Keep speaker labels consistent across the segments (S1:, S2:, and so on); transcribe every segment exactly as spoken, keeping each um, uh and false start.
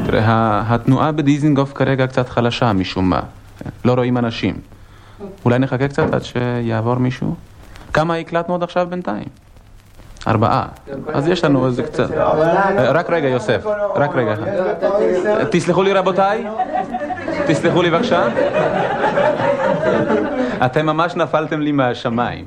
S1: תראה, התנועה בדיזינגוף כרגע קצת חלשה משום מה. לא רואים אנשים. אולי נחכה קצת עד שיעבור מישהו? כמה הקלטנו עוד עכשיו בינתיים? ארבעה. אז יש לנו איזה קצת. רק רגע, יוסף. רק רגע. תסלחו לי רבותיי. תסלחו לי בבקשה. אתם ממש נפלתם לי מהשמיים.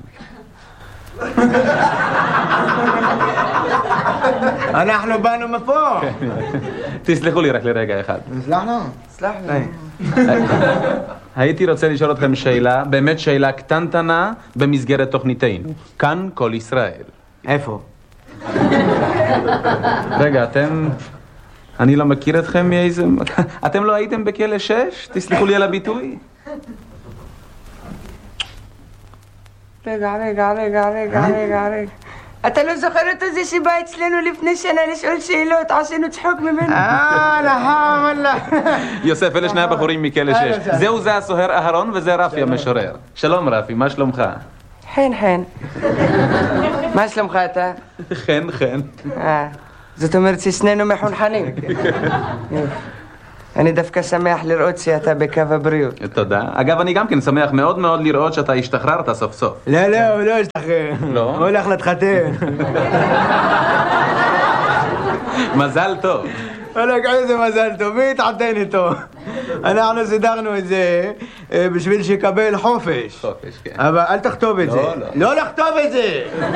S2: אנחנו באנו מפה.
S1: תסלחו לי רק לרגע אחד.
S2: סלחנו? סלחנו.
S1: הייתי רוצה לשאול אתכם שאלה, באמת שאלה קטנטנה במסגרת תוכניתנו. כאן כל ישראל.
S2: איפה?
S1: רגע, אתם... אני לא מכיר אתכם מאיזה... אתם לא הייתם בכלא שש? תסלחו לי על הביטוי.
S3: רגע, רגע, רגע, רגע, רגע, רגע. אתה לא זוכר אותו זה שבא אצלנו לפני שנה לשאול שאלות, עשינו צחוק ממנו?
S2: אה, לחם, אללה.
S1: יוסף, אלה שני הבחורים מכלא שש. זהו זה הסוהר אהרון וזה רפי המשורר. שלום רפי, מה שלומך?
S3: חן, חן. מה שלומך אתה?
S1: חן, חן.
S3: אה, זאת אומרת ששנינו מחונכנים. אני דווקא שמח לראות שאתה בקו הבריאות.
S1: תודה. אגב, אני גם כן שמח מאוד מאוד לראות שאתה השתחררת סוף סוף.
S2: לא, לא, הוא לא השתחרר.
S1: לא?
S2: הוא הולך להתחתן.
S1: מזל טוב.
S2: וואלק, איזה מזל טוב, מי התחתן איתו? אנחנו סידרנו את זה בשביל שיקבל חופש.
S1: חופש, כן.
S2: אבל אל תכתוב את זה.
S1: לא, לא.
S2: לא לכתוב את זה!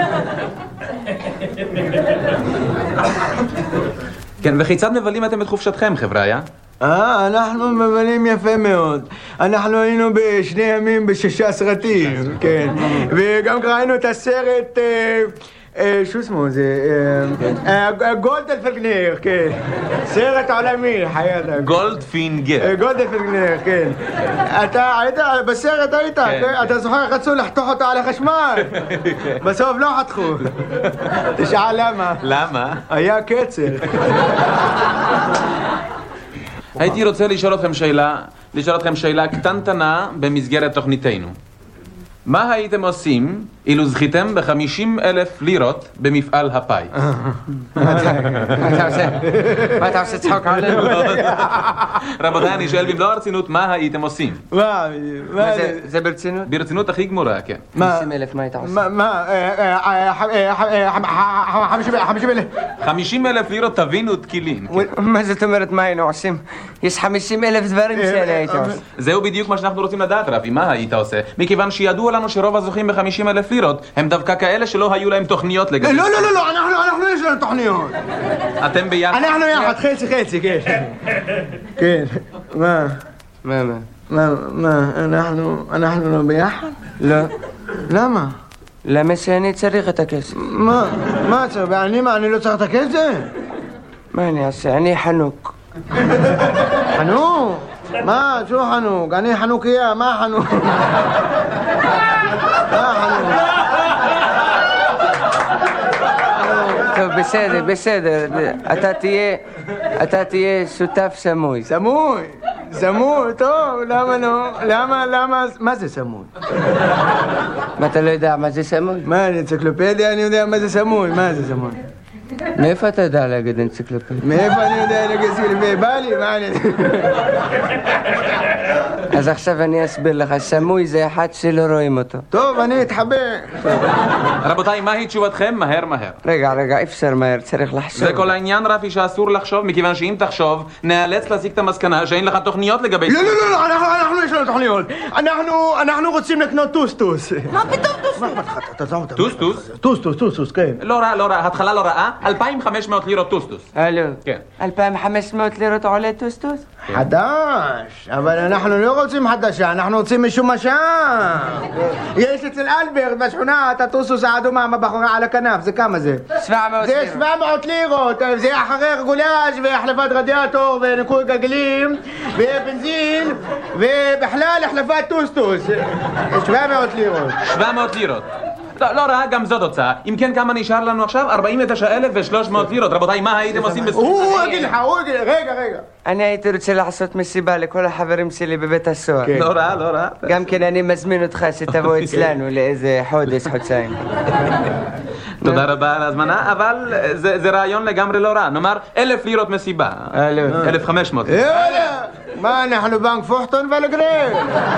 S1: כן, וכיצד מבלים אתם את חופשתכם, חבריה?
S2: אה, אנחנו מבלים יפה מאוד. אנחנו היינו בשני ימים בשישה סרטים, כן. וגם ראינו את הסרט... שו שמו זה? גולדפינגר, כן. סרט עולמי, חייאתק.
S1: גולדפינגר.
S2: גולדפינגר, כן. אתה היית, בסרט היית, אתה זוכר, רצו לחתוך אותה על החשמל. בסוף לא חתכו. תשאל למה.
S1: למה?
S2: היה קצר.
S1: הייתי רוצה לשאול אתכם שאלה, לשאול אתכם שאלה קטנטנה במסגרת תוכניתנו. מה הייתם עושים אילו זכיתם ב-חמישים אלף לירות במפעל הפאי?
S3: מה אתה עושה? מה אתה עושה צחוק עלינו?
S1: רבותיי, אני שואל במלוא הרצינות, מה הייתם עושים?
S2: מה?
S3: זה ברצינות?
S1: ברצינות הכי גמורה, כן.
S3: חמישים אלף, מה היית עושה?
S2: מה? חמישים אלף.
S1: חמישים אלף לירות תבינו תקילין.
S3: מה זאת אומרת מה היינו עושים? יש חמישים אלף דברים שאני הייתי עושה.
S1: זהו בדיוק מה שאנחנו רוצים לדעת, רבי, מה היית עושה? מכיוון שידוע לנו שרוב הזוכים ב-חמישים אלף לירות הם דווקא כאלה שלא היו להם תוכניות לגבי...
S2: לא, לא, לא, לא, אנחנו יש לנו תוכניות.
S1: אתם ביחד?
S2: אנחנו יחד, חצי חצי, כן. כן. מה?
S3: מה, מה?
S2: מה, מה, אנחנו, אנחנו לא ביחד?
S3: לא.
S2: למה?
S3: למה שאני צריך את הכסף?
S2: מה? מה צריך? ואני מה, אני לא צריך את הכסף?
S3: מה אני אעשה? אני חנוק.
S2: חנוק? מה? שו חנוק? אני חנוכיה, מה חנוק? מה חנוק?
S3: טוב, בסדר, בסדר. אתה תהיה, אתה תהיה שותף סמוי.
S2: סמוי? סמוי? טוב, למה לא? למה, למה, מה זה סמוי?
S3: מה, אתה לא יודע מה זה סמוי?
S2: מה, אנציקלופדיה אני יודע מה זה סמוי, מה זה סמוי?
S3: מאיפה אתה יודע להגיד אנציקלופדיה?
S2: מאיפה אני יודע להגיד אנציקלופדיה? בא לי, מה אני...
S3: אז עכשיו אני אסביר לך, סמוי זה אחד שלא רואים אותו.
S2: טוב, אני אתחבר.
S1: רבותיי, מהי תשובתכם? מהר מהר.
S3: רגע, רגע, אפשר מהר, צריך לחשוב.
S1: זה כל העניין, רפי, שאסור לחשוב, מכיוון שאם תחשוב, נאלץ להסיק את המסקנה שאין לך תוכניות לגבי...
S2: לא, לא, לא, לא, אנחנו, אנחנו יש לנו תוכניות. אנחנו, אנחנו רוצים לקנות טוסטוס.
S3: מה פתאום טוסטוס?
S1: טוסטוס?
S2: טוסטוס, טוסטוס, כן.
S1: לא רע, לא רע, התחלה לא רעה, אלפיים וחמש מאות לירות טוסטוס.
S3: הלו.
S1: כן.
S3: אלפיים וחמש מאות לירות עולה טוסטוס?
S2: חדש, אבל אנחנו לא רוצים חדשה, אנחנו רוצים משומשה. יש אצל אלברט בשכונה את הטוסטוס האדומה עם הבחורה על הכנף, זה כמה זה?
S3: שבע מאות לירות.
S2: זה שבע מאות לירות, זה אחרי רגולאז' והחלפת רדיאטור וניקוי גלגלים ובנזין ובכלל החלפת טוסטוס. שבע מאות לירות.
S1: שבע מאות לירות. לא, לא רע, גם זאת הוצאה. אם כן, כמה נשאר לנו עכשיו? ארבעים ותשעה אלף ושלוש מאות לירות. רבותיי, מה הייתם עושים בסוף?
S2: הוא יגיד לך, הוא יגיד, רגע, רגע.
S3: אני הייתי רוצה לעשות מסיבה לכל החברים שלי בבית הסוהר.
S1: לא רע, לא רע.
S3: גם כן אני מזמין אותך שתבוא אצלנו לאיזה חודש, חודשיים.
S1: תודה רבה על ההזמנה, אבל זה רעיון לגמרי לא רע. נאמר, אלף לירות מסיבה. אלף וחמש מאות.
S2: יאללה! מה, אנחנו בנק פוחטון ולגרל?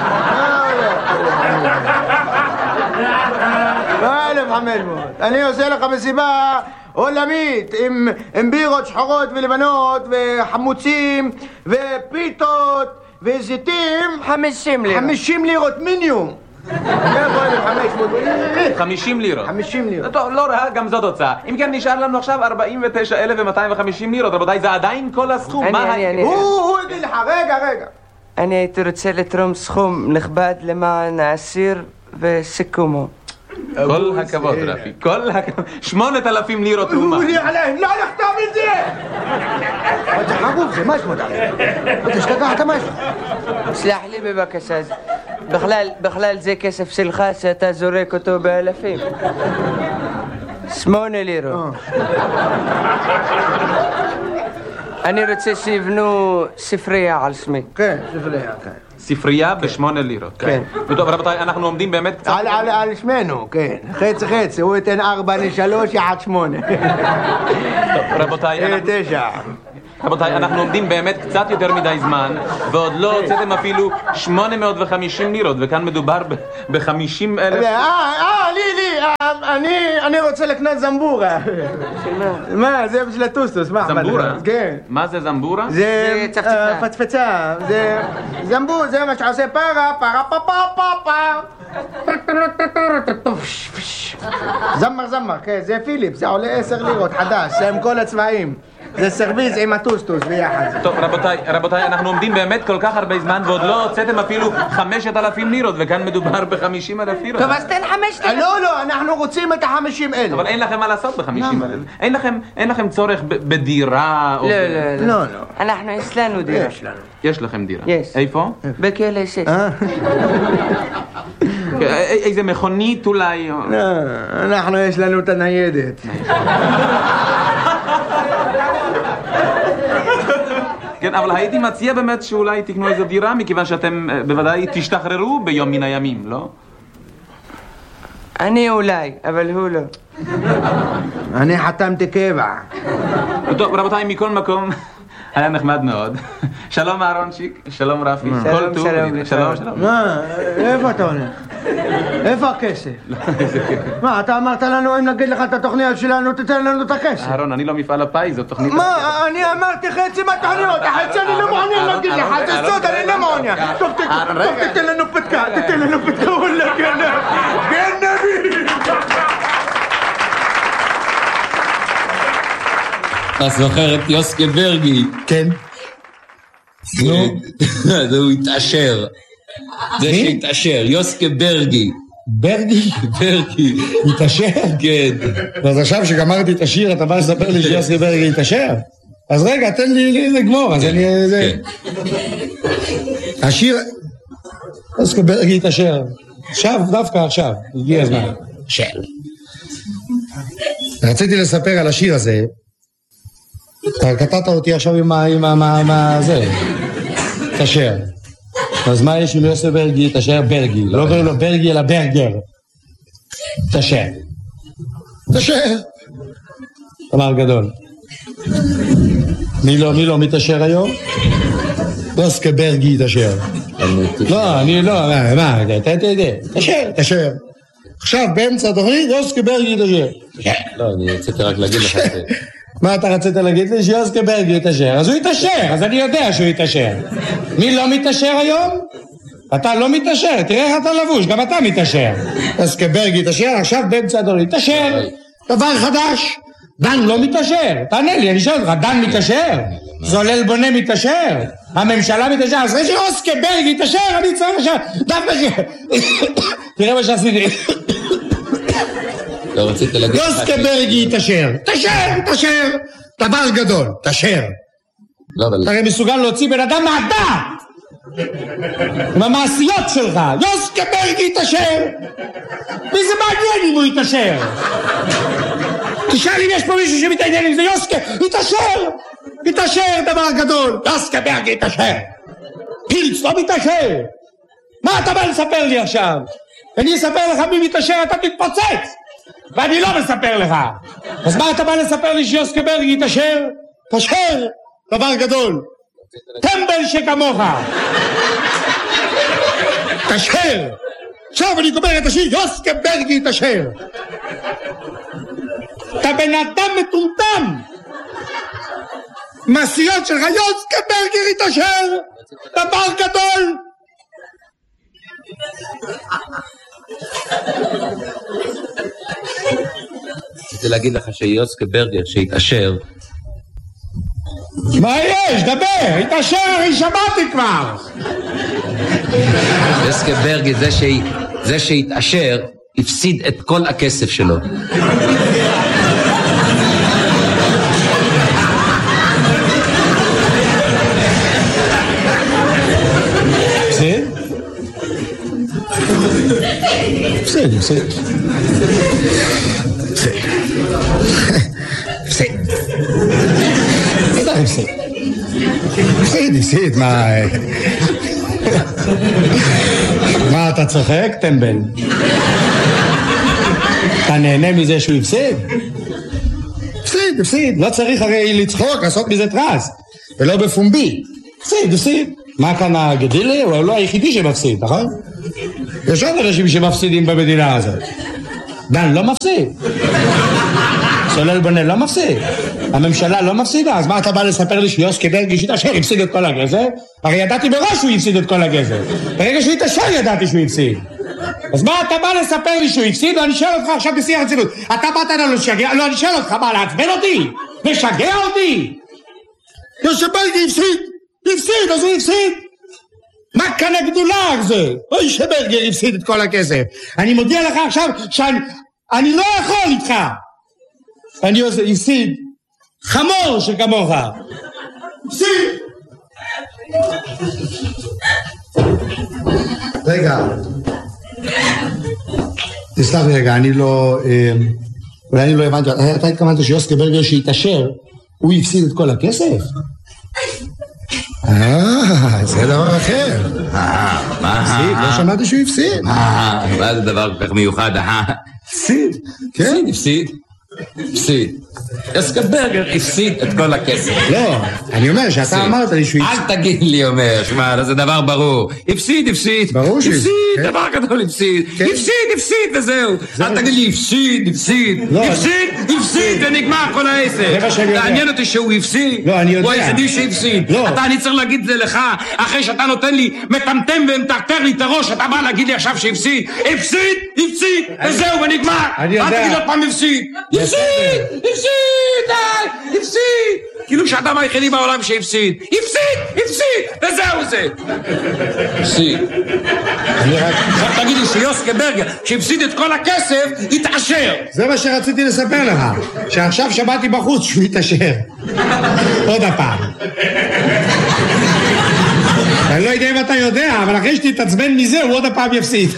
S2: מה אלף וחמש מאות? אני עושה לך מסיבה עולמית עם בירות שחורות ולבנות וחמוצים ופיתות וזיתים.
S3: חמישים לירות.
S2: חמישים לירות מינימום.
S1: חמישים לירות.
S2: חמישים לירות.
S1: טוב, לא רע, גם זאת הוצאה. אם כן, נשאר לנו עכשיו ארבעים ותשעה אלף ומאתיים וחמישים לירות. רבותיי, זה עדיין כל הסכום.
S3: אני, אני, אני.
S2: הוא יגיד לך, רגע, רגע.
S3: אני הייתי רוצה לתרום סכום נכבד למען האסיר וסיכומו.
S1: כל הכבוד, רפי. כל הכבוד. שמונת אלפים לירות תרומה.
S2: הוא יהיה עליהם, לא לכתוב את זה! אתה חגוב, זה משהו עליהם. אתה שתקחת משהו.
S3: סלח לי בבקשה. בכלל, בכלל זה כסף שלך שאתה זורק אותו באלפים. שמונה לירות. אני רוצה שיבנו ספרייה על שמי.
S2: כן, ספרייה, כן.
S1: ספרייה בשמונה לירות.
S2: כן.
S1: טוב, רבותיי, אנחנו עומדים באמת קצת...
S2: על שמנו, כן. חצי חצי, הוא ייתן ארבע לשלוש, יחד שמונה.
S1: טוב, רבותיי,
S2: תשע.
S1: רבותיי, אנחנו עומדים באמת קצת יותר מדי זמן, ועוד לא הוצאתם אפילו שמונה מאות וחמישים לירות, וכאן מדובר ב-חמישים אלף...
S2: אה, אה, לי, לי, אני רוצה לקנות זמבורה. מה? זה בשביל הטוסטוס, מה?
S1: זמבורה?
S2: כן.
S1: מה זה זמבורה?
S2: זה פצפצה, זה זמבור, זה מה שעושה פרה, פרה, פה, פה, פה, פה. זמר, זמר, כן, זה פיליפ, זה עולה עשר לירות, חדש, זה עם כל הצבעים. זה סרוויז עם הטוסטוס ביחד.
S1: טוב, רבותיי, רבותיי, אנחנו עומדים באמת כל כך הרבה זמן ועוד לא הוצאתם אפילו חמשת אלפים לירות, וכאן מדובר בחמישים אלף לירות.
S3: טוב, אז תן חמשת אלף.
S2: לא, לא, אנחנו רוצים את החמישים אלף.
S1: אבל אין לכם מה לעשות בחמישים אלף. אין לכם, אין לכם צורך בדירה או...
S3: לא, לא,
S2: לא. לא,
S3: אנחנו, יש לנו דירה.
S2: יש לנו.
S1: יש לכם דירה.
S3: יש.
S1: איפה?
S3: בכלא שש.
S1: איזה מכונית אולי?
S2: לא, אנחנו יש לנו את הניידת.
S1: כן, אבל הייתי מציע באמת שאולי תקנו איזו דירה, מכיוון שאתם בוודאי תשתחררו ביום מן הימים, לא?
S3: אני אולי, אבל הוא לא.
S2: אני חתמתי קבע.
S1: טוב, רבותיי, מכל מקום, היה נחמד מאוד. שלום אהרונצ'יק, שלום רפי.
S3: שלום, שלום.
S1: שלום, שלום.
S2: מה? איפה אתה הולך? איפה הכסף? מה, אתה אמרת לנו אם נגיד לך את התוכניות שלנו, תתן לנו את הכסף.
S1: אהרון, אני לא מפעל הפיס, זו תוכנית...
S2: מה? אני אמרתי חצי מהתוכניות, החצי אני לא מעוניין להגיד לך, זה סוד, אני לא מעוניין. טוב, תתן לנו פתקה, תתן לנו פתקה, וואלה, גנב, גנבי!
S4: אתה זוכר את יוסקה ברגי?
S5: כן.
S4: נו. הוא התעשר. זה שהתעשר, יוסקה ברגי.
S5: ברגי?
S4: ברגי.
S5: התעשר?
S4: כן.
S5: אז עכשיו שגמרתי את השיר, אתה בא לספר לי שיוסקה ברגי התעשר? אז רגע, תן לי לגמור, אז אני... השיר... יוסקה ברגי התעשר. עכשיו, דווקא עכשיו, הגיע הזמן. של. רציתי לספר על השיר הזה. אתה קטעת אותי עכשיו עם ה... עם ה... זה. תשר. אז מה יש עם יוסף ברגי? תשר ברגי. לא קוראים לו ברגי אלא ברגר. תשר. תשר. אמר גדול. מי לא, מי לא מתשר היום? יוסף ברגי תשר. לא, אני לא, מה, אתה יודע, תשר, תשר. עכשיו באמצע התוכנית יוסף ברגי תשר.
S4: לא, אני רציתי רק להגיד לך את זה.
S5: מה אתה רצית להגיד לי? שיוסקה ברגי יתאשר. אז הוא יתאשר, אז אני יודע שהוא יתאשר. מי לא מתאשר היום? אתה לא מתאשר, תראה איך אתה לבוש, גם אתה מתאשר. יוסקה ברגי יתאשר, עכשיו באמצע הדור יתאשר. דבר חדש, דן לא מתאשר. תענה לי, אני שואל אותך, דן מתאשר? זולל בונה מתאשר? הממשלה מתאשר? אז אחרי שיוסקה ברגי יתאשר, אני צריך עכשיו, דווקא ש... תראה מה שעשיתי.
S4: לא רציתי להגיד...
S5: יוסקה ברגי יתאשר. תאשר, תאשר. דבר גדול, תאשר.
S4: לא, אבל...
S5: אתה הרי מסוגל להוציא בן אדם מהדעת. עם המעשיות שלך. יוסקה ברגי יתאשר. מי זה מעניין אם הוא יתאשר? תשאל אם יש פה מישהו שמתעניין אם זה יוסקה. יתאשר. יתאשר דבר גדול. יוסקה ברגי יתאשר. פילץ לא מתאשר. מה אתה בא לספר לי עכשיו? אני אספר לך מי מתאשר, אתה תתפוצץ. ואני לא מספר לך. אז מה אתה בא לספר לי שיוסקה ברגי יתאשר? תאשר. דבר גדול. טמבל שכמוך. תאשר. עכשיו אני גומר את השיר, יוסקה ברגי תאשר. אתה בן אדם מטומטם. מעשיות שלך, יוסקה ברגי תאשר. דבר גדול.
S4: רציתי להגיד לך שיוסקה ברגר שהתאשר.
S5: מה יש? דבר, התאשר, אני שמעתי כבר.
S4: יוסקה ברגר זה, ש... זה שהתאשר הפסיד את כל הכסף שלו.
S5: הפסיד? הפסיד, הפסיד. הפסיד. הפסיד. הפסיד, הפסיד, מה... מה אתה צוחק, טמבל? אתה נהנה מזה שהוא הפסיד? הפסיד, הפסיד. לא צריך הרי לצחוק, לעשות מזה טרס. ולא בפומבי. הפסיד, הפסיד. מה כאן הגדילה? הוא לא היחידי שמפסיד, נכון? יש עוד אנשים שמפסידים במדינה הזאת. דן לא מפסיד. סולל בונה לא מפסיד. הממשלה לא מפסידה. אז מה אתה בא לספר לי שיוסקה ברגי שהתאשר הפסיד את כל הגזר? הרי ידעתי בראש שהוא הפסיד את כל הגזר. ברגע שהוא התאשר ידעתי שהוא הפסיד. אז מה אתה בא לספר לי שהוא הפסיד? ואני שואל אותך עכשיו בשיא הרצינות. אתה באת לנו לשגע? לא, אני שואל אותך מה, לעצבן אותי? לשגע אותי? יוסקה ברגי הפסיד. הפסיד, אז הוא הפסיד. מה כאן הגדולה זה? אוי שברגר הפסיד את כל הכסף. אני מודיע לך עכשיו שאני אני לא יכול איתך. אני עושה, הפסיד. חמור שכמוך. הפסיד. רגע. תסלח לי רגע, אני לא... אולי אני לא הבנתי. אתה התכוונת שיוסקה ברגר שהתאשר, הוא הפסיד את כל הכסף? אה, זה דבר אחר.
S4: אה, מה?
S5: הפסיד, לא שמעתי שהוא הפסיד.
S4: אה, מה זה דבר כל כך מיוחד? אה, הפסיד.
S5: כן?
S4: הפסיד. הפסיד. יוסקה ברגר הפסיד את כל הכסף.
S5: לא, אני אומר שאתה אמרת לי שהוא הפסיד.
S4: אל תגיד לי אומר, שמע, זה דבר ברור. הפסיד, הפסיד.
S5: ברור שהוא
S4: הפסיד. הפסיד, דבר גדול הפסיד. הפסיד, הפסיד וזהו. אל תגיד לי הפסיד, הפסיד. הפסיד, הפסיד ונגמר כל העסק. תעניין אותי שהוא הפסיד.
S5: לא, אני יודע.
S4: הוא היחידי שהפסיד. אתה, אני צריך להגיד זה לך, אחרי שאתה נותן לי מטמטם ומטרטר לי את הראש, אתה בא להגיד לי עכשיו שהפסיד. הפסיד, הפסיד וזהו ונגמר. אל תגיד עוד פעם הפסיד. הפסיד, הפסיד, די, הפסיד. כאילו שאדם היחידי בעולם שהפסיד. הפסיד, הפסיד, וזהו זה. הפסיד. עכשיו תגיד לי שיוסקה ברגר, שהפסיד את כל הכסף, יתאשר.
S5: זה מה שרציתי לספר לך, שעכשיו שמעתי בחוץ שהוא יתאשר. עוד הפעם. אני לא יודע אם אתה יודע, אבל אחרי שתתעצבן מזה, הוא עוד הפעם יפסיד.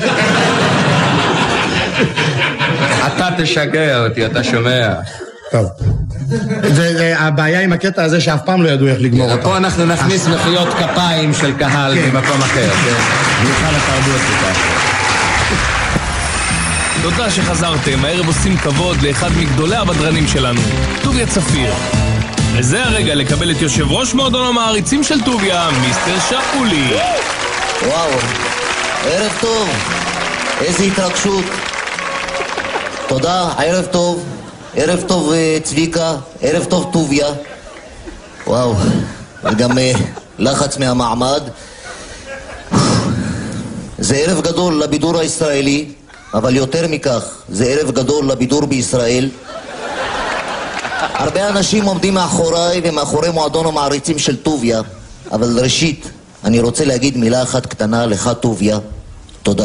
S4: אתה תשגע אותי, אתה שומע.
S5: טוב. הבעיה עם הקטע הזה שאף פעם לא ידעו איך לגמור אותו.
S4: פה אנחנו נכניס מחיאות כפיים של קהל ממקום אחר. מיוחד התרבות וכך.
S6: תודה שחזרתם, הערב עושים כבוד לאחד מגדולי הבדרנים שלנו, טוביה צפיר. וזה הרגע לקבל את יושב ראש מועדון המעריצים של טוביה, מיסטר שאולי.
S7: וואו, ערב טוב, איזה התרגשות. תודה, ערב טוב, ערב טוב צביקה, ערב טוב טוביה. וואו, וגם לחץ מהמעמד. זה ערב גדול לבידור הישראלי, אבל יותר מכך, זה ערב גדול לבידור בישראל. הרבה אנשים עומדים מאחוריי ומאחורי מועדון המעריצים של טוביה, אבל ראשית, אני רוצה להגיד מילה אחת קטנה לך טוביה. תודה.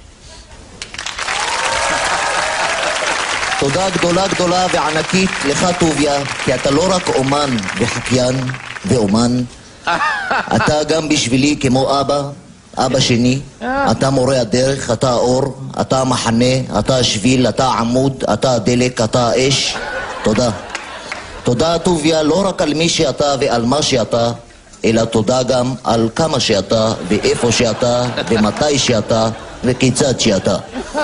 S7: תודה גדולה גדולה וענקית לך טוביה, כי אתה לא רק אומן וחקיין ואומן, אתה גם בשבילי כמו אבא, אבא שני. אתה מורה הדרך, אתה האור, אתה המחנה, אתה השביל, אתה העמוד, אתה הדלק, אתה האש. תודה. תודה טוביה לא רק על מי שאתה ועל מה שאתה, אלא תודה גם על כמה שאתה ואיפה שאתה ומתי שאתה וכיצד שאתה.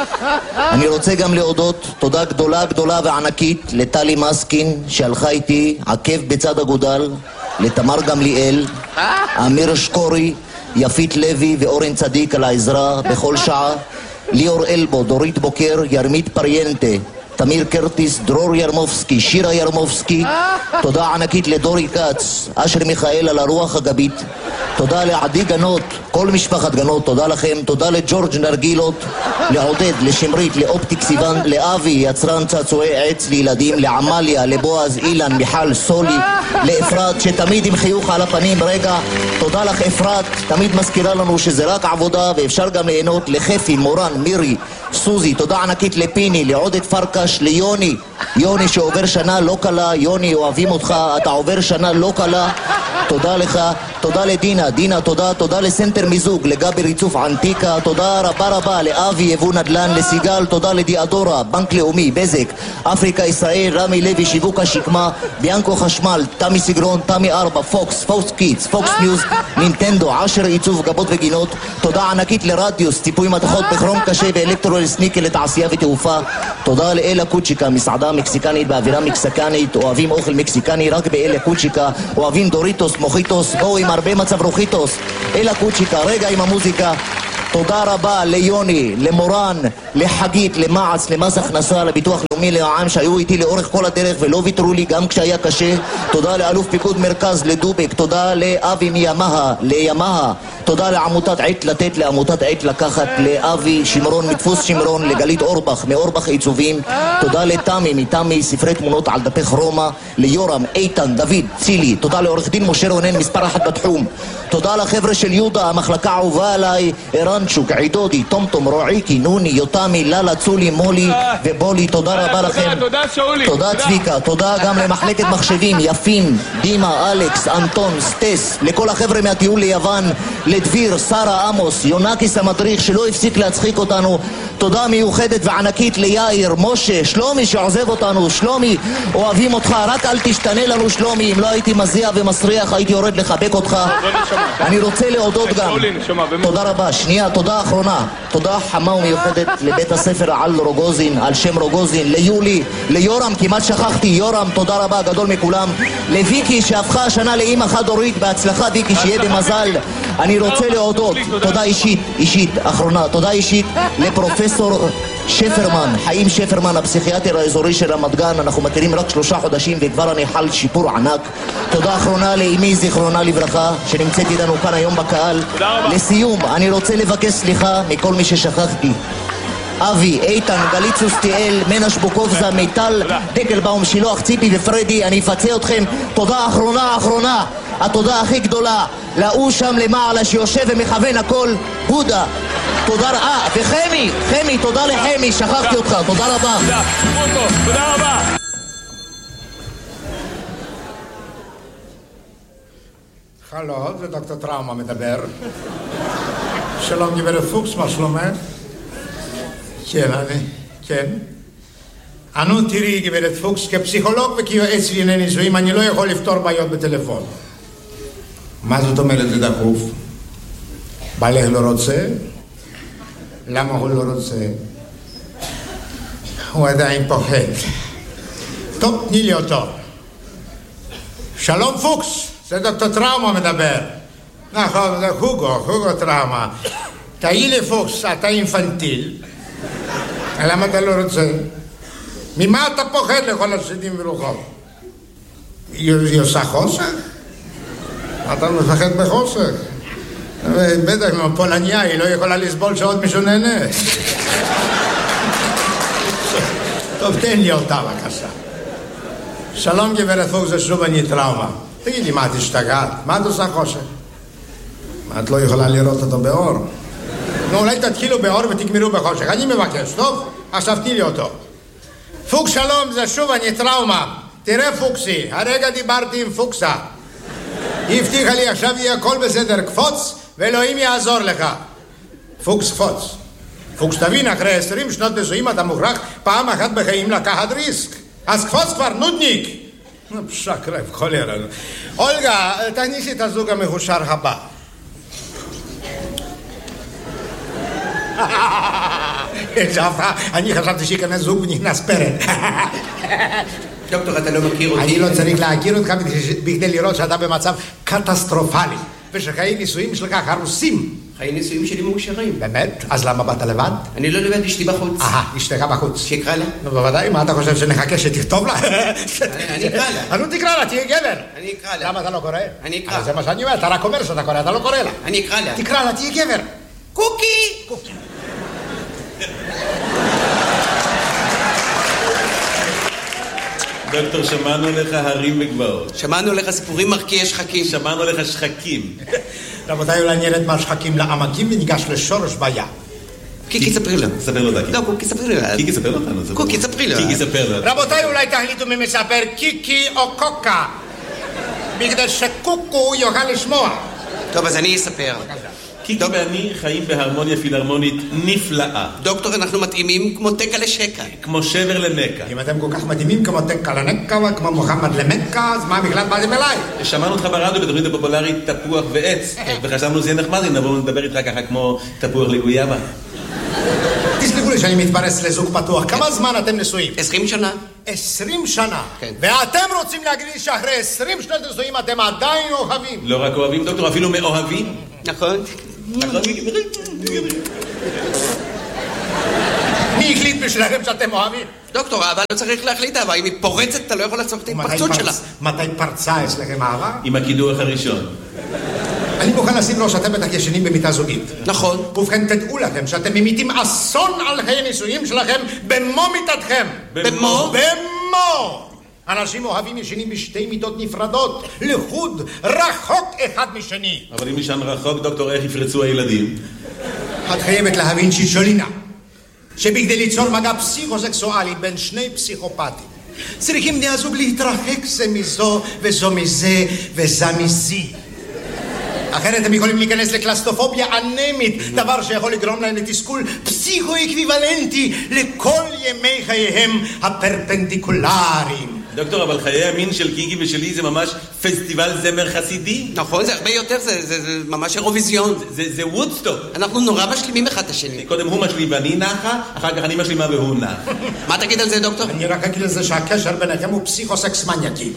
S7: אני רוצה גם להודות תודה גדולה גדולה וענקית לטלי מסקין שהלכה איתי עקב בצד אגודל, לתמר גמליאל, אמיר שקורי, יפית לוי ואורן צדיק על העזרה בכל שעה, ליאור אלבו, דורית בוקר, ירמית פריינטה, תמיר קרטיס, דרור ירמובסקי, שירה ירמובסקי. תודה ענקית לדורי קץ, אשר מיכאל על הרוח הגבית. תודה לעדי גנות, כל משפחת גנות, תודה לכם. תודה לג'ורג' נרגילות, לעודד, לשמרית, לאופטיק סיוון, לאבי, יצרן צעצועי עץ לילדים, לעמליה, לבועז, אילן, מיכל, סולי, לאפרת, שתמיד עם חיוך על הפנים. רגע, תודה לך אפרת, תמיד מזכירה לנו שזה רק עבודה ואפשר גם ליהנות. לחפי, מורן, מירי, סוזי, תודה ענקית לפיני, לעודד פרקש, ליוני, יוני שעובר שנה לא קלה. יוני, אוהבים אותך, אתה עובר שנה לא קלה, תודה לך. תודה לדינה, דינה תודה. תודה לסנטר מיזוג, לגבי ריצוף ענתיקה, תודה רבה רבה. לאבי יבוא נדל"ן, לסיגל, תודה לדיאדורה, בנק לאומי, בזק, אפריקה ישראל, רמי לוי, שיווק השקמה, ביאנקו חשמל, תמי סגרון, תמי ארבע, פוקס, פוקס קידס, פוקס ניוז, נינטנדו, עשר עיצוב גבות וגינות. תודה ענקית לרדיוס, ציפוי מתכות בכרום קשה ואלקטרול סניקל לתעשייה ותעופה. תודה לאלה קוצ'יקה, מסעדה מקסיקנית באווירה מקסיקנית, אוהבים אוכל מקסיקני רק באלה קוצ'יקה, אוהבים דוריטוס, מוחיטוס, בואו עם הרבה מצב רוחיטוס. אלה קוצ'יקה, רגע עם המוזיקה. תודה רבה ליוני, למורן, לחגית, למעץ, למס הכנסה, לביטוח לאומי, לעם שהיו איתי לאורך כל הדרך ולא ויתרו לי גם כשהיה קשה. תודה לאלוף פיקוד מרכז, לדובק. תודה לאבי מימאה, לימאה. תודה לעמותת עת לתת, לעמותת עת לקחת, לאבי שמרון מדפוס שמרון, לגלית אורבך מאורבך עיצובים. תודה לתמי מתמי ספרי תמונות על דפי כרומה, ליורם, איתן, דוד, צילי. תודה לעורך דין משה רונן, מספר אחת בתחום. תודה לחבר'ה של יהודה, המחלקה אהובה עליי, ערנצ'וק, עידודי, טומטום, רועיקי, נוני, יוטמי, ללה, צולי, מולי ובולי. תודה רבה לכם.
S4: תודה שאולי.
S7: תודה צביקה. תודה גם למחלקת מחשבים, יפים, דימה, אלכס, אנטון, סטס, לכל החבר'ה מהטיול ליוון, לדביר, שרה, עמוס, יונקיס המדריך שלא הפסיק להצחיק אותנו. תודה מיוחדת וענקית ליאיר, משה, שלומי שעוזב אותנו. שלומי, אוהבים אותך, רק אל תשתנה לנו שלומי. אם לא הייתי מזיע ומסריח הייתי יורד לחבק אותך. אני רוצה להודות גם, תודה רבה, שנייה, תודה אחרונה, תודה חמה ומיוחדת לבית הספר על רוגוזין, על שם רוגוזין, ליולי, ליורם, כמעט שכחתי, יורם, תודה רבה, גדול מכולם. לוויקי שהפכה השנה לאמא חד הורית, בהצלחה ויקי, שיהיה במזל. אני רוצה להודות, תודה אישית, אישית, אחרונה, תודה אישית לפרופסור שפרמן, חיים שפרמן, הפסיכיאטר האזורי של רמת גן. אנחנו מכירים רק שלושה חודשים וכבר אני חל שיפור ענק. תודה אחרונה לאמי זיכרונה לברכה שנמצאת איתנו כאן היום בקהל. לסיום אני רוצה לבקש סליחה מכל מי ששכחתי. אבי, איתן, גליצוס תיאל, מנש בוקובזה, מיטל, דקלבאום, שילוח, ציפי ופרדי. אני אפצה אתכם. תודה אחרונה אחרונה, התודה הכי גדולה לאו שם למעלה שיושב ומכוון הכל, הודה. תודה רבה. וחמי, חמי, תודה לחמי, שכחתי אותך. תודה רבה.
S4: תודה רבה.
S8: הלו, זה דוקטור טראומה מדבר. שלום גברת פוקס, מה שלומך? כן, אני, כן. אנו תראי גברת פוקס, כפסיכולוג וכיועץ לענייני נישואים, אני לא יכול לפתור בעיות בטלפון. מה זאת אומרת זה דחוף? בעלך לא רוצה? למה הוא לא רוצה? הוא עדיין פוחד. טוב, תני לי אותו. שלום פוקס, זה דוקטור טראומה מדבר. נכון, זה הוגו, הוגו טראומה. תהי לי פוקס, אתה אינפנטיל. למה אתה לא רוצה? ממה אתה פוחד לכל השדים ורוחות? היא עושה חוסך? אתה מפחד בחוסך? בטח לא, פולניה, היא לא יכולה לסבול שעוד מישהו נהנה. טוב, תן לי אותה בבקשה. שלום גברת פוקס, זה שוב אני טראומה. תגידי, מה את השתגעת? מה את עושה חושך? מה את לא יכולה לראות אותו באור? נו, אולי תתחילו באור ותגמרו בחושך. אני מבקש, טוב? עכשיו תני לי אותו. פוקס שלום, זה שוב אני טראומה. תראה פוקסי, הרגע דיברתי עם פוקסה. היא הבטיחה לי עכשיו יהיה הכל בסדר, קפוץ ואלוהים יעזור לך. פוקס קפוץ. פוקס תבין, אחרי עשרים שנות נישואים אתה מוכרח פעם אחת בחיים לקחת ריסק. אז קפוץ כבר, נודניק. שקרב, חולר. אולגה, תכניסי את הזוג המחושר הבא. אני חשבתי שיכנס זוג ונכנס פרק.
S9: דוקטור, אתה לא מכיר אותי?
S8: אני לא צריך להכיר אותך בכדי לראות שאתה במצב קטסטרופלי ושחיי נישואים שלך הרוסים.
S9: חיי נישואים שלי מאושרים.
S8: באמת? אז למה באת לבד?
S9: אני לא לבד, אשתי בחוץ.
S8: אה, אשתך בחוץ.
S9: שיקרא לה?
S8: נו, בוודאי, מה אתה חושב שנחכה שתכתוב לה?
S9: אני אקרא לה.
S8: נו, תקרא לה, תהיה גבר.
S9: אני אקרא לה.
S8: למה אתה לא קורא?
S9: אני אקרא.
S8: זה מה שאני אומר, אתה רק אומר שאתה קורא, אתה לא קורא לה.
S9: אני אקרא לה.
S8: תקרא לה, תהיה גבר.
S9: קוקי!
S8: קוקי.
S10: דוקטור, שמענו לך הרים וגבעות.
S9: שמענו לך סיפורים מרקיעי שחקים.
S10: שמענו לך שחקים.
S8: רבותיי, אולי נרד מהשחקים לעמקים וניגש לשורש בעיה.
S9: קיקי, ספרי לו.
S10: ספר לו דקי.
S9: לא, קוקי, ספרי לו.
S10: קיקי, ספר לו אותנו.
S9: קוקי, ספרי לו.
S10: קיקי, ספר לו.
S8: רבותיי, אולי תחליטו מי מספר קיקי או קוקה, בגלל שקוקו יוכל לשמוע.
S9: טוב, אז אני אספר.
S10: קיקי ואני חיים בהרמוניה פילהרמונית נפלאה.
S9: דוקטור, אנחנו מתאימים כמו תקה לשקה.
S10: כמו שבר לנקה.
S8: אם אתם כל כך מדהימים כמו תקה לנקה וכמו מוחמד למקה, אז מה בכלל באתם אליי?
S10: שמענו אותך ברדיו בתוכנית הפופולרית תפוח ועץ, וחשבנו שזה יהיה נחמד אם נבוא ונדבר איתך ככה כמו תפוח לגויאבה.
S8: תסלחו לי שאני מתפרס לזוג פתוח. כמה זמן אתם נשואים?
S9: עשרים שנה.
S8: עשרים שנה?
S9: כן.
S8: ואתם רוצים להגיד לי שאחרי עשרים שנות נשואים אתם עדיין אוהבים?
S10: לא רק אוהבים, דוקטור, אפילו מאוהבים.
S9: נכון.
S10: נכון.
S8: מי החליט בשבילכם שאתם אוהבים?
S9: דוקטור, אהבה לא צריך להחליט אהבה. אם היא פורצת, אתה לא יכול לעצור את ההתפרצות שלה.
S8: מתי פרצה אצלכם אהבה?
S10: עם הקידוח הראשון.
S8: אני מוכן לשים לו שאתם בטח ישנים במיטה זוגית.
S9: נכון.
S8: ובכן, תדעו לכם שאתם ממיתים אסון על חיי נישואים שלכם במו מיטתכם.
S9: במו?
S8: במו! אנשים אוהבים ישנים בשתי מיטות נפרדות, לחוד, רחוק אחד משני.
S10: אבל אם ישן רחוק, דוקטור, איך יפרצו הילדים?
S8: את חייבת להבין שישולינה, שבכדי ליצור מגע פסיכוסקסואלי בין שני פסיכופטים, צריכים בני הזוג להתרחק זה מזו וזו מזה וזה מזי. אחרת הם יכולים להיכנס לקלסטופוביה אנמית, דבר שיכול לגרום להם לתסכול פסיכו-אקוויוולנטי לכל ימי חייהם הפרפנדיקולריים.
S10: דוקטור, אבל חיי המין של קיקי ושלי זה ממש פסטיבל זמר חסידי.
S9: נכון, זה הרבה יותר, זה, זה, זה ממש אירוויזיון.
S10: זה, זה, זה וודסטוק.
S9: אנחנו נורא משלימים אחד את השני.
S10: קודם הוא משלים ואני נחה, אחר כך אני משלימה והוא נח.
S9: מה תגיד על זה, דוקטור?
S8: אני רק אגיד על זה שהקשר ביניכם הוא פסיכוסקס מניאקי.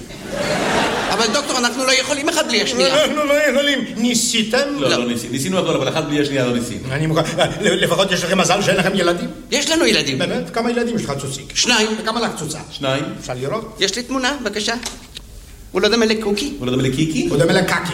S9: אבל דוקטור, אנחנו לא יכולים אחד בלי השנייה.
S8: אנחנו לא יכולים. ניסיתם?
S10: לא, לא ניסינו. ניסינו הכל, אבל אחד בלי השנייה לא ניסינו.
S8: אני מוכן. לפחות יש לכם מזל שאין לכם ילדים?
S9: יש לנו ילדים.
S8: באמת? כמה ילדים יש לך צוציק?
S9: שניים.
S8: וכמה לך צוצה?
S10: שניים.
S8: אפשר לראות?
S9: יש לי תמונה, בבקשה. הוא לא דומה לקוקי.
S10: הוא לא דומה לקיקי?
S8: הוא דומה לקקי.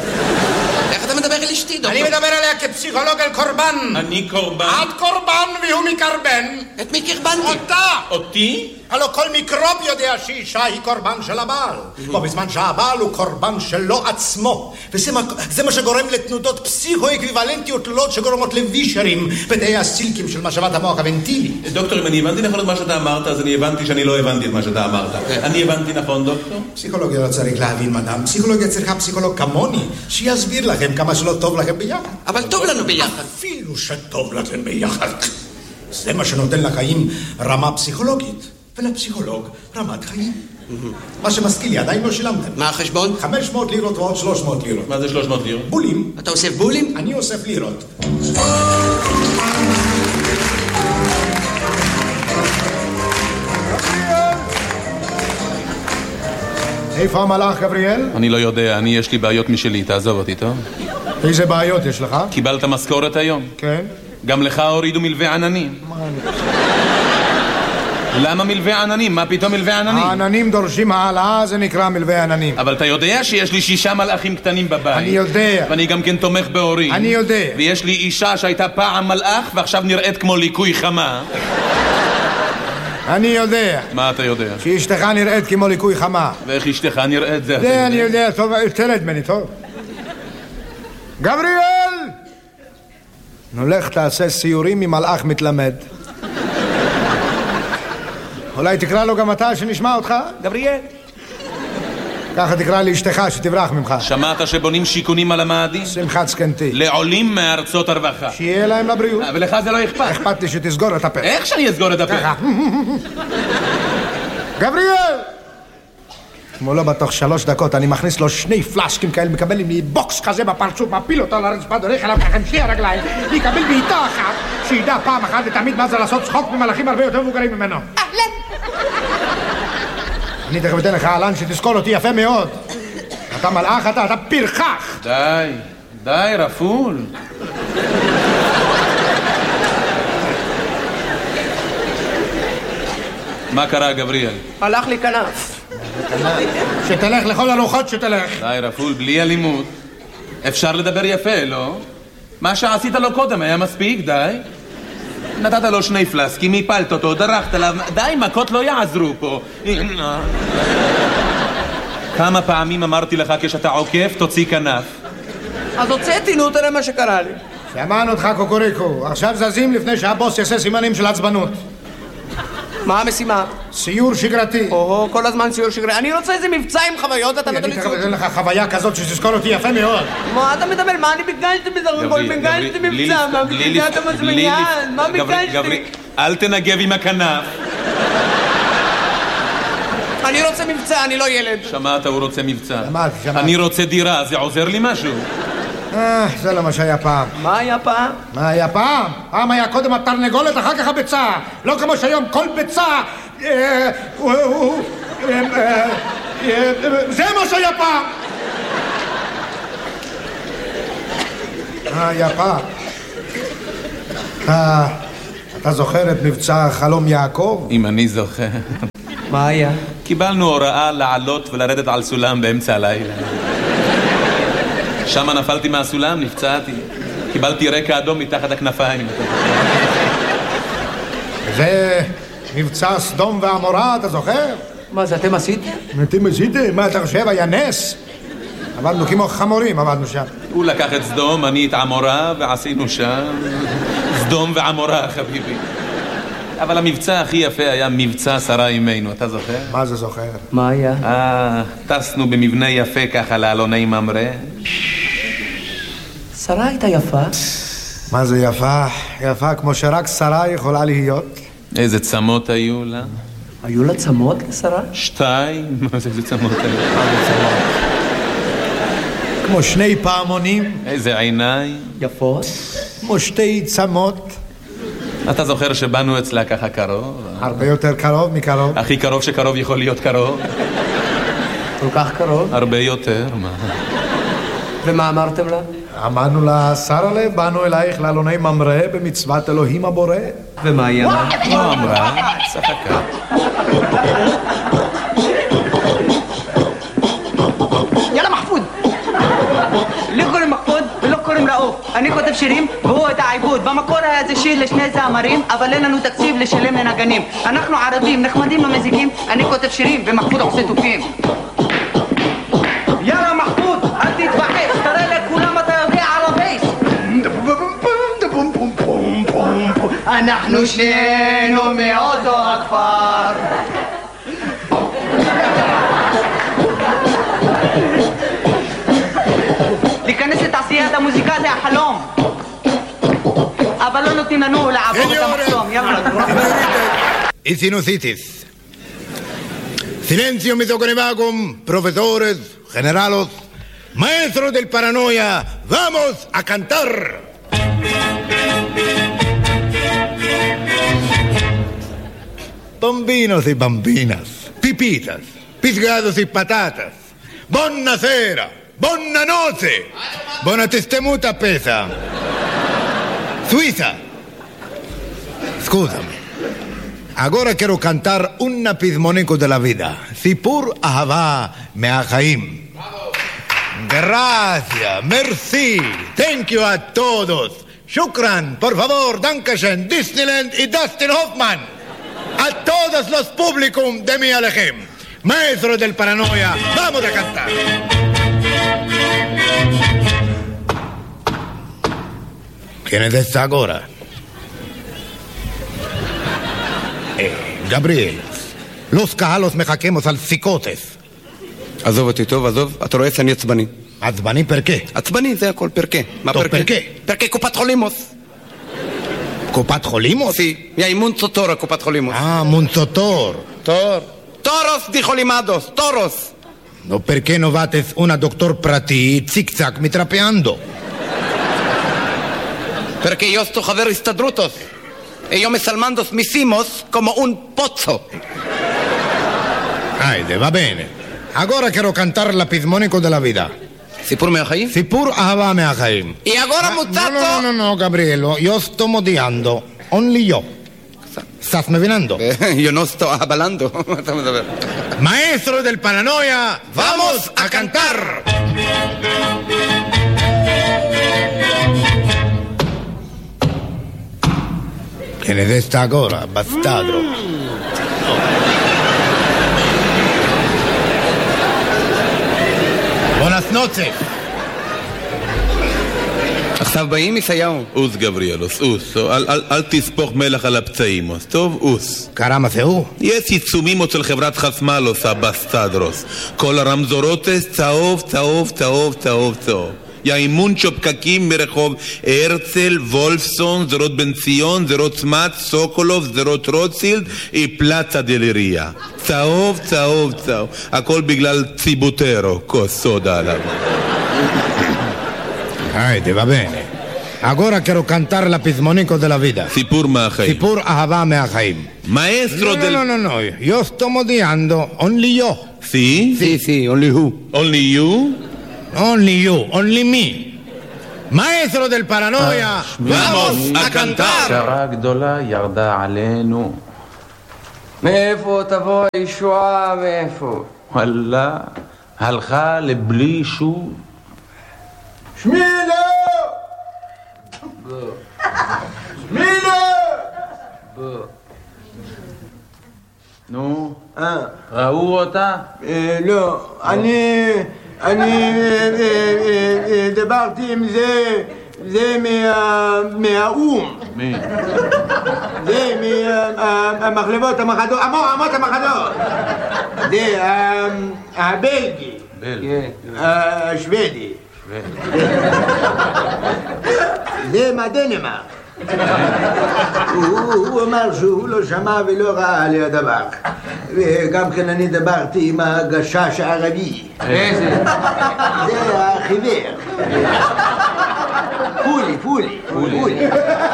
S9: איך אתה מדבר על אשתי, דוקטור?
S8: אני מדבר עליה כפסיכולוג על קורבן.
S10: אני קורבן.
S8: את קורבן והוא מקרבן.
S9: את מי קרבנתי?
S8: אותה.
S10: אותי?
S8: הלא כל מיקרוב יודע שאישה היא קורבן של הבעל. ובזמן שהבעל הוא קורבן שלו עצמו. וזה מה, זה מה שגורם לתנודות פסיכו-אקוויוולנטיות תלולות שגורמות לווישרים בתאי הסילקים של משאבת המוח הוונטילי.
S10: דוקטור, אם אני הבנתי נכון את מה שאתה אמרת, אז אני הבנתי שאני לא הבנתי את מה שאתה אמרת. אני הבנתי נכון, דוקטור?
S8: פסיכולוגיה לא צריך להבין, מדam. פסיכולוגיה צריכה פסיכולוג כמוני, שיסביר לכם כמה שלא טוב לכם ביחד.
S9: אבל טוב לנו ביחד.
S8: אפילו שטוב לכם ביחד. זה מה שנותן לחיים רמה פסיכולוגית. ולפסיכולוג רמת חיים. מה שמזכיר לי, עדיין לא שילמתם.
S9: מה החשבון?
S8: חמש מאות לירות ועוד שלוש מאות לירות.
S10: מה זה שלוש מאות לירות?
S8: בולים.
S9: אתה אוסף בולים?
S8: אני אוסף לירות. איפה המלאך, גבריאל?
S1: אני לא יודע, אני יש לי בעיות משלי, תעזוב אותי, טוב?
S8: איזה בעיות יש לך?
S1: קיבלת משכורת היום?
S8: כן.
S1: גם לך הורידו מלווה עננים.
S8: מה אני...
S1: למה מלווה עננים? מה פתאום מלווה עננים?
S8: העננים דורשים העלאה, זה נקרא מלווה עננים.
S1: אבל אתה יודע שיש לי שישה מלאכים קטנים בבית.
S8: אני יודע.
S1: ואני גם כן תומך בהורים.
S8: אני יודע.
S1: ויש לי אישה שהייתה פעם מלאך ועכשיו נראית כמו ליקוי חמה.
S8: אני יודע.
S1: מה אתה יודע?
S8: שאשתך נראית כמו ליקוי חמה.
S1: ואיך אשתך נראית זה?
S8: זה אני יודע, טוב, תלד ממני, טוב. גבריאל! נולך תעשה סיורים עם מלאך מתלמד. אולי תקרא לו גם אתה שנשמע אותך?
S9: גבריאל.
S8: ככה תקרא לאשתך שתברח ממך.
S10: שמעת שבונים שיכונים על המאדים?
S8: שמחת זקנתי.
S10: לעולים מארצות הרווחה.
S8: שיהיה להם לבריאות.
S10: ולך זה לא אכפת.
S8: אכפת לי שתסגור את הפה.
S10: איך שאני אסגור את הפה?
S8: ככה. גבריאל! כמו לא בתוך שלוש דקות אני מכניס לו שני פלשקים כאלה, מקבל לי בוקס כזה בפרצוף, מפיל אותו על הרצפה, דורך עליו ככה עם שני הרגליים, יקבל בעיטה אחת, שידע פעם אחת ותמיד מה זה לעשות צחוק ממלאכים הרבה יותר מבוגרים ממנו. אהלן! אני תכף אתן לך אהלן שתזכור אותי יפה מאוד. אתה מלאך, אתה, אתה פרחח.
S10: די, די, רפול. מה קרה, גבריאל?
S3: הלך לי כנף.
S8: שתלך לכל הרוחות שתלך.
S10: די, רפול, בלי אלימות. אפשר לדבר יפה, לא? מה שעשית לו קודם היה מספיק, די. נתת לו שני פלסקים, הפלת אותו, דרכת עליו. די, מכות לא יעזרו פה. כמה פעמים אמרתי לך כשאתה עוקף, תוציא כנף.
S3: אז הוצאתי, נו, תראה מה שקרה לי.
S8: שמענו אותך קוקוריקו. עכשיו זזים לפני שהבוס יעשה סימנים של עצבנות.
S3: מה המשימה?
S8: סיור שגרתי.
S3: או, כל הזמן סיור שגרתי. אני רוצה איזה מבצע עם חוויות, אתה נותן לי סיור.
S8: אני תכף אתן לך חוויה כזאת שתזכור אותי יפה מאוד.
S3: מה אתה מדבר? מה אני ביקשתי בזה? כל ביקשתי מבצע, מה ביקשת המזמניין? מה ביקשתי?
S10: אל תנגב עם הכנף.
S3: אני רוצה מבצע, אני לא ילד.
S10: שמעת, הוא רוצה מבצע.
S8: שמעתי, שמעתי.
S10: אני רוצה דירה, זה עוזר לי משהו?
S8: אה, זה לא מה שהיה פעם.
S3: מה היה פעם?
S8: מה היה פעם? פעם היה קודם התרנגולת, אחר כך הביצה. לא כמו שהיום כל ביצה... זה מה שהיה פעם! מה היה פעם? אתה זוכר את מבצע חלום יעקב?
S10: אם אני זוכר.
S3: מה היה?
S10: קיבלנו הוראה לעלות ולרדת על סולם באמצע הלילה. שם נפלתי מהסולם, נפצעתי. קיבלתי רקע אדום מתחת הכנפיים.
S8: זה מבצע סדום ועמורה, אתה זוכר?
S3: מה זה, אתם עשיתם?
S8: אתם עשיתם? מה אתה חושב? היה נס? עבדנו כמו חמורים, עבדנו שם.
S10: הוא לקח את סדום, אני את עמורה, ועשינו שם סדום ועמורה, חביבי. אבל המבצע הכי יפה היה מבצע שרה אימנו, אתה זוכר?
S8: מה זה זוכר?
S3: מה היה?
S10: אה, טסנו במבנה יפה ככה לאלוני ממרא.
S3: שרה הייתה יפה?
S8: מה זה יפה? יפה כמו שרק שרה יכולה להיות.
S10: איזה צמות היו לה?
S3: היו לה צמות לשרה?
S10: שתיים? מה זה איזה צמות היו?
S8: כמו שני פעמונים.
S10: איזה עיניים?
S3: יפות.
S8: כמו שתי צמות.
S10: אתה זוכר שבאנו אצלה ככה קרוב?
S8: הרבה יותר קרוב מקרוב.
S10: הכי קרוב שקרוב יכול להיות קרוב.
S3: כל כך קרוב?
S10: הרבה יותר, מה?
S3: ומה אמרתם לה?
S8: אמרנו לה, שרה לב, באנו אלייך לאלוני ממרא במצוות אלוהים הבורא.
S3: ומה היא אמרה?
S10: לא אמרה, צחקה.
S11: יאללה מחפוד! לי קוראים מחפוד ולא קוראים ראוף. אני כותב שירים והוא את העיבוד. במקור היה זה שיר לשני זמרים, אבל אין לנו תקציב לשלם לנגנים. אנחנו ערבים, נחמדים ומזיקים, אני כותב שירים ומחפוד עושה תופים. יאללה מחפוד, אל תתבחש, תראה לכולם אתה יודע ערבייס. אנחנו שנינו מאותו הכפר. להיכנס לתעשיית המוזיקה זה החלום, אבל לא נותנים לנו לעבור את המחסום. יאללה.
S8: Y sinusitis. Silencio, mis oconevagum, profesores, generalos, maestros del paranoia, vamos a cantar. Bambinos y bambinas, pipitas, pisgados y patatas, buonasera, buona notte, buona testemuta pesa. Suiza, scusami. Ahora quiero cantar un pismonico de la vida. Sipur Ahava Meachaim. Gracias, merci, thank you a todos. Shukran, por favor, Dankeschön, Disneyland y Dustin Hoffman. A todos los públicos de mi Alejem. Maestros del paranoia, vamos a cantar. ¿Quién es esta ahora? Eh, Gabriel, los cajalos me jaquemos al psicotes.
S12: עזוב אותי טוב, עזוב, אתה רואה שאני עצבני.
S13: עצבני פרקה?
S12: עצבני, זה הכל פרקה. מה
S13: טוב, פרקה?
S12: פרקה קופת חולימוס.
S13: קופת חולימוס?
S12: Sí, y hay mucho toro קופת חולימוס.
S13: Ah, mucho tor.
S12: Tor. Toros, dijo Limados, toros.
S13: No, perché no vates una doctor prati zig-zag mitrapeando?
S12: Perché io sto חבר הסתדרותוס. E io me salmando misimos como un pozzo.
S13: Aide, va bene. Agora quiero cantar la pismonico della vita.
S12: סיפור מהחיים?
S13: סיפור אהבה מהחיים.
S12: Y agora muchacho...
S13: No, no, no, Gabrielo, io sto modiando. Only io. ¿Estás me venando?
S12: Yo no estoy hablando.
S13: Maestro del paranoia, vamos a cantar. ¿Quién es esta agora, bastardo? Buenas noches.
S12: עכשיו באים ישעיהו.
S10: אוס גבריאלוס, אוס. אל, אל, אל תספוך מלח על הפצעים, אוס. טוב, אוס.
S13: קרמה זה הוא?
S10: יש עיצומים של חברת חסמלוס, הבסטדרוס. כל הרמזורותס, צהוב, צהוב, צהוב, צהוב, צהוב. יאימון שופקקים מרחוב הרצל, וולפסון, זרות בן ציון, זרות סמת, סוקולוב, זרות רוטשילד, פלצה דלריה. צהוב, צהוב, צהוב. הכל בגלל ציבוטרו, כוס סודה עליו.
S13: Aide, va bene. Agora quiero cantar la pismonico della vita.
S10: סיפור מהחיים.
S13: סיפור אהבה מהחיים.
S10: Maestro
S13: no,
S10: del...
S13: No, no, no, no. Io sto modiando. Only yo.
S10: Sí?
S12: Sí, sí, only who.
S10: Only you?
S13: Only you, only me. Maestro del paranoia, vamos a cantar.
S1: שרה גדולה ירדה עלינו.
S3: מאיפה תבוא הישועה, מאיפה?
S1: וואלה, הלכה לבלי שוב.
S2: שמילה! שמילה!
S1: נו, ראו אותה?
S2: לא, אני... אני דיברתי עם זה... זה מהאום.
S1: מי?
S2: זה מהמחלבות המחדות, אמות המחדות. זה הבלגי.
S1: בלגי.
S2: השוודי. זה מהדנמרק. הוא אמר שהוא לא שמע ולא ראה על הדבר. וגם כן אני דיברתי עם הגשש הערבי.
S3: איזה?
S2: זה החיוור. פולי, פולי. פולי.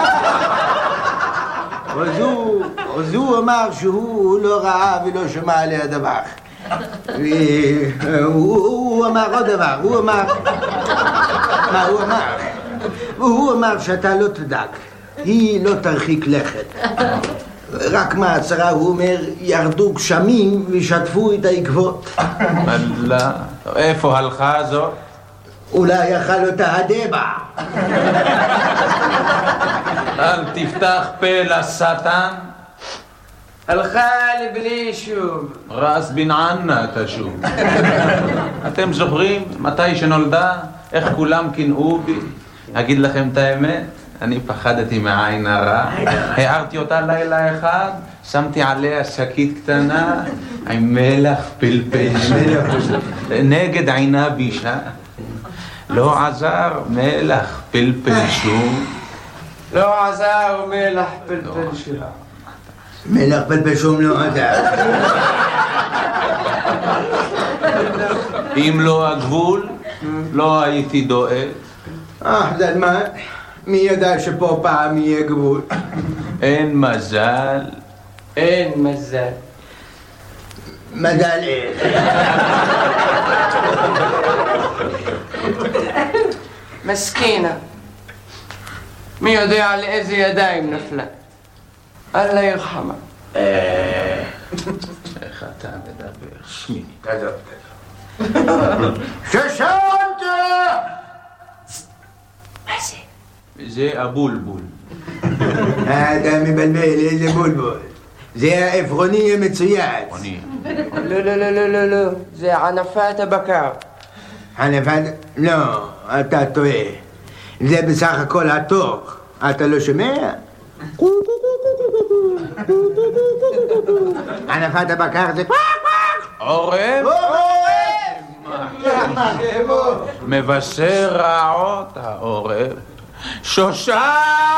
S2: אז הוא אמר שהוא לא ראה ולא שמע על הדבר. והוא אמר עוד דבר, הוא אמר... מה הוא אמר? והוא אמר שאתה לא תדאג, היא לא תרחיק לכת. רק מהצרה הוא אומר, ירדו גשמים ושטפו את העקבות.
S1: לא, איפה הלכה זו?
S2: אולי יאכל אותה הדבע.
S1: אל תפתח פה לשטן.
S3: הלכה לבלי שוב.
S1: רס בן ענה תשוב. אתם זוכרים מתי שנולדה? איך כולם קינאו בי? אגיד לכם את האמת? אני פחדתי מהעין הרע. הערתי אותה לילה אחד, שמתי עליה שקית קטנה עם מלח פלפל נגד עינה בישה. לא עזר מלח פלפל שום.
S3: לא עזר מלח פלפל שום.
S2: מלח פלפל שום לא עזר.
S1: אם לא הגבול, לא הייתי דואג.
S2: אה, זלמן, מי ידע שפה פעם יהיה גבול?
S1: אין מזל.
S3: אין מזל.
S2: מזל איך.
S3: מסכינה. מי יודע על איזה ידיים נפלה? אללה ירחמה.
S2: איך
S1: אתה מדבר? שמיני.
S2: תעזוב, תעזוב. ששנתה!
S3: מה זה?
S1: זה הבולבול.
S2: אתה מבלבל, איזה בולבול. זה העפרוני המצויץ.
S3: לא, לא, לא, לא, לא, לא. זה ענפת הבקר.
S2: ענפת? לא, אתה טועה. זה בסך הכל התוק. אתה לא שומע? ענפת הבקר זה...
S1: עורב?
S2: עורב!
S1: מבשר רעות העורף שושן